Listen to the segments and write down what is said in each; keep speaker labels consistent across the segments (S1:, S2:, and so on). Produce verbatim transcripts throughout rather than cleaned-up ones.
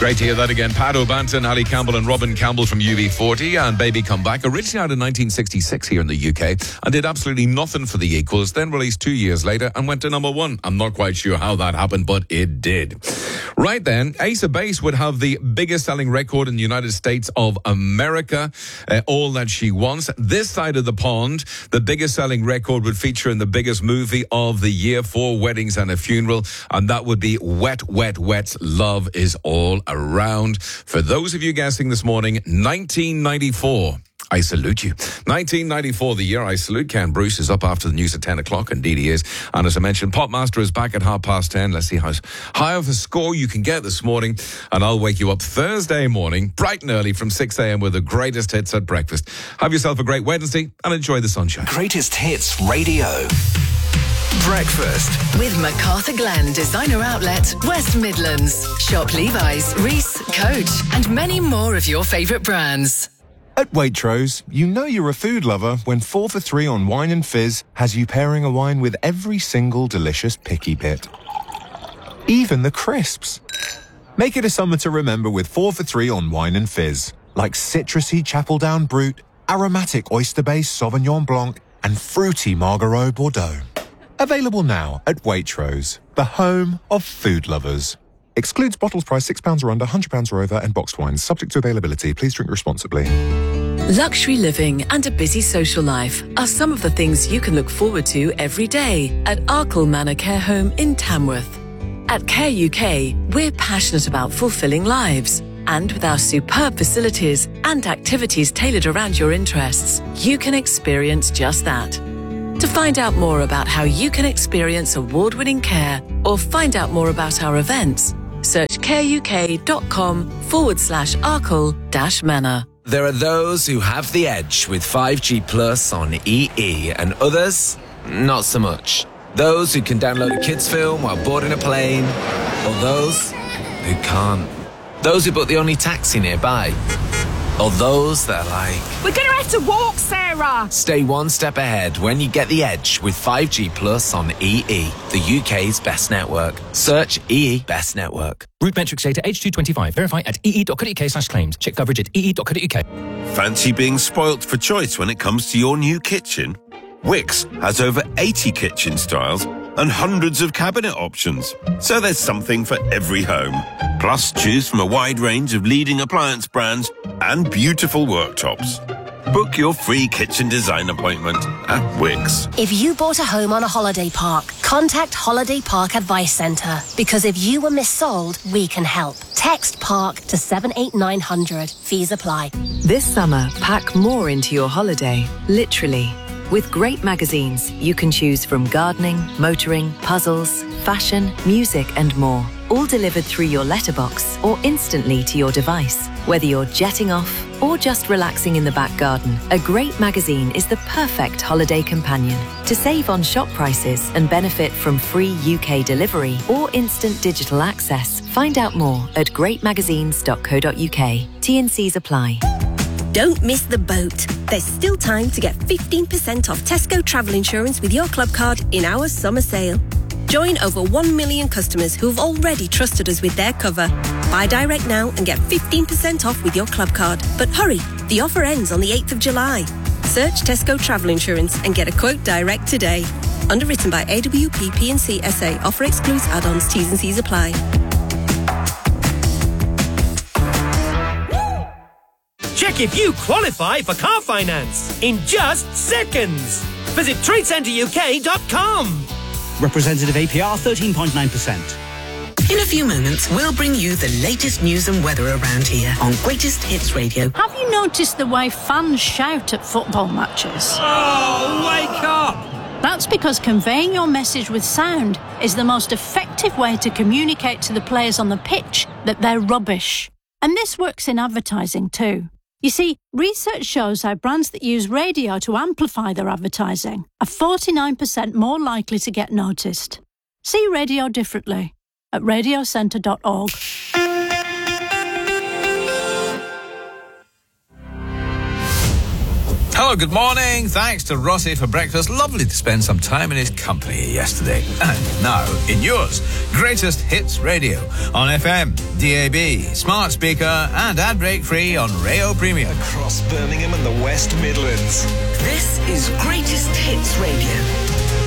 S1: Great to hear that again. Pat O'Banton, Ali Campbell and Robin Campbell from U B forty and Baby Come Back. Originally out in nineteen sixty-six here in the U K and did absolutely nothing for the Equals, then released two years later and went to number one. I'm not quite sure how that happened, but it did. Right then, Ace of Base would have the biggest selling record in the United States of America, uh, All That She Wants. This side of the pond, the biggest selling record would feature in the biggest movie of the year, Four Weddings and a Funeral, and that would be Wet, Wet, Wet's Love Is All Around. For those of you guessing this morning, nineteen ninety-four. I salute you. nineteen ninety-four, the year I salute. Ken Bruce is up after the news at ten o'clock. Indeed he is. And as I mentioned, Popmaster is back at half past ten. Let's see how high of a score you can get this morning. And I'll wake you up Thursday morning, bright and early from six a.m. with the greatest hits at breakfast. Have yourself a great Wednesday and enjoy the sunshine.
S2: Greatest Hits Radio. Breakfast
S3: with MacArthur Glen Designer Outlet, West Midlands. Shop Levi's, Reese, Coach, and many more of your favourite brands.
S4: At Waitrose, you know you're a food lover when four for three on wine and fizz has you pairing a wine with every single delicious picky bit. Even the crisps. Make it a summer to remember with four for three on wine and fizz, like citrusy Chapeldown Brut, aromatic oyster-based Sauvignon Blanc, and fruity Margariot Bordeaux. Available now at Waitrose, the home of food lovers. Excludes bottles priced six pounds or under, one hundred pounds or over, and boxed wines. Subject to availability. Please drink responsibly.
S3: Luxury living and a busy social life are some of the things you can look forward to every day at Arkle Manor Care Home in Tamworth. At Care U K, we're passionate about fulfilling lives. And with our superb facilities and activities tailored around your interests, you can experience just that. To find out more about how you can experience award-winning care or find out more about our events, search careuk.com forward slash Arkle dash Manor.
S5: There are those who have the edge with five G Plus on E E and others, not so much. Those who can download a kids film while boarding a plane, or those who can't. Those who book the only taxi nearby. Or those that are like,
S6: we're going to have to walk, Sarah!
S5: Stay one step ahead when you get the edge with five G Plus on E E, the U K's best network. Search E E Best Network.
S7: Root metrics data H two twenty-five. Verify at ee.co.uk slash claims. Check coverage at ee.co.uk.
S8: Fancy being spoilt for choice when it comes to your new kitchen? Wickes has over eighty kitchen styles and hundreds of cabinet options. So there's something for every home. Plus, choose from a wide range of leading appliance brands and beautiful worktops. Book your free kitchen design appointment at Wickes.
S9: If you bought a home on a holiday park, contact Holiday Park Advice Centre. Because if you were missold, we can help. Text PARK to seven eight nine hundred. Fees apply.
S10: This summer, pack more into your holiday. Literally. With great magazines, you can choose from gardening, motoring, puzzles, fashion, music and more. All delivered through your letterbox or instantly to your device. Whether you're jetting off or just relaxing in the back garden, a great magazine is the perfect holiday companion. To save on shop prices and benefit from free U K delivery or instant digital access, find out more at great magazines dot co dot uk. T and C's apply.
S11: Don't miss the boat. There's still time to get fifteen percent off Tesco travel insurance with your club card in our summer sale. Join over one million customers who've already trusted us with their cover. Buy direct now and get fifteen percent off with your club card. But hurry, the offer ends on the eighth of July. Search Tesco travel insurance and get a quote direct today. Underwritten by A W P P and C S A. Offer excludes add-ons. T's and C's apply.
S12: Check if you qualify for car finance in just seconds. Visit trade centre U K dot com.
S13: Representative A P R thirteen point nine percent.
S14: In a few moments, we'll bring you the latest news and weather around here on Greatest Hits Radio.
S15: Have you noticed the way fans shout at football matches?
S12: Oh, wake up!
S15: That's because conveying your message with sound is the most effective way to communicate to the players on the pitch that they're rubbish. And this works in advertising too. You see, research shows how brands that use radio to amplify their advertising are forty-nine percent more likely to get noticed. See radio differently at radio centre dot org.
S16: Hello, good morning. Thanks to Rossi for breakfast. Lovely to spend some time in his company yesterday. And now, in yours, Greatest Hits Radio on F M, D A B, smart speaker and ad break free on Rayo Premium.
S2: Across Birmingham and the West Midlands.
S14: This is Greatest Hits Radio.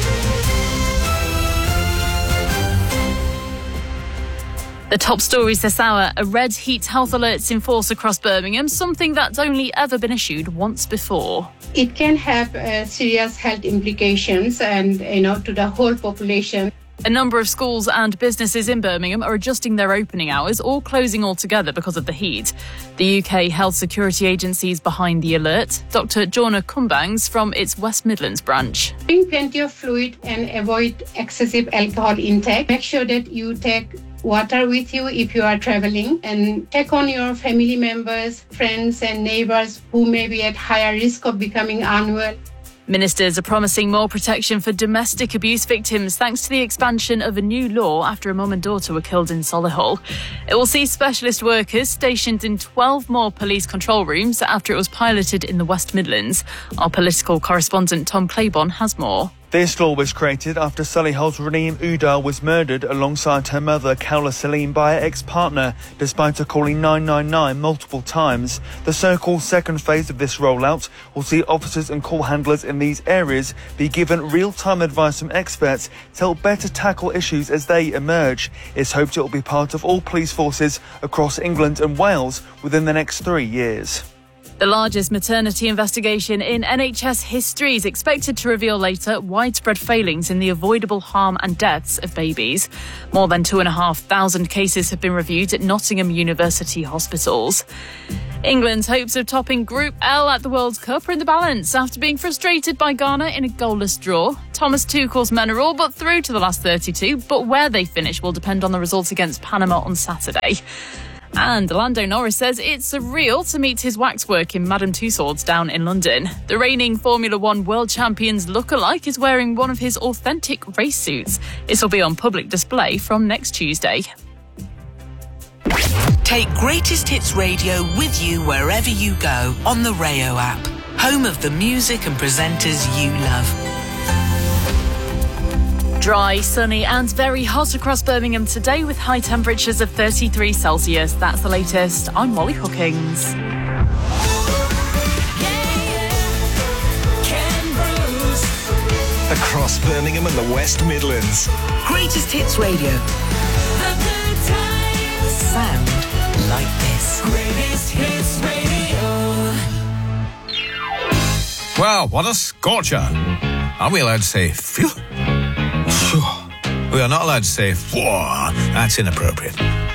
S17: The top stories this hour: a red heat health alerts in force across Birmingham, something that's only ever been issued once before.
S18: It can have uh, serious health implications and, you know, to the whole population.
S17: A number of schools and businesses in Birmingham are adjusting their opening hours or closing altogether because of the heat. The U K Health Security Agency is behind the alert. Doctor Jorna Kumbangs from its West Midlands branch.
S18: Drink plenty of fluid and avoid excessive alcohol intake. Make sure that you take water with you if you are travelling, and check on your family members, friends and neighbours who may be at higher risk of becoming unwell.
S17: Ministers are promising more protection for domestic abuse victims thanks to the expansion of a new law after a mum and daughter were killed in Solihull. It will see specialist workers stationed in twelve more police control rooms after it was piloted in the West Midlands. Our political correspondent Tom Claiborne has more.
S19: This law was created after Solihull's Raneem Udar was murdered alongside her mother, Kaula Salim, by her ex-partner, despite her calling nine nine nine multiple times. The so-called second phase of this rollout will see officers and call handlers in these areas be given real-time advice from experts to help better tackle issues as they emerge. It's hoped it will be part of all police forces across England and Wales within the next three years.
S17: The largest maternity investigation in N H S history is expected to reveal later widespread failings in the avoidable harm and deaths of babies. More than two and a half thousand cases have been reviewed at Nottingham University hospitals. England's hopes of topping Group L at the World Cup are in the balance after being frustrated by Ghana in a goalless draw. Thomas Tuchel's men are all but through to the last thirty-two, but where they finish will depend on the results against Panama on Saturday. And Lando Norris says it's surreal to meet his waxwork in Madame Tussauds down in London. The reigning Formula One World Champions lookalike is wearing one of his authentic race suits. This will be on public display from next Tuesday.
S14: Take Greatest Hits Radio with you wherever you go on the Rayo app, home of the music and presenters you love.
S17: Dry, sunny and very hot across Birmingham today with high temperatures of thirty-three Celsius. That's the latest. I'm Molly Hookings.
S2: Across Birmingham and the West Midlands.
S14: Greatest Hits Radio. Sound like this.
S16: Greatest Hits Radio. Well, what a scorcher. Are we allowed to say phew? We are not allowed to say, whoa, that's inappropriate.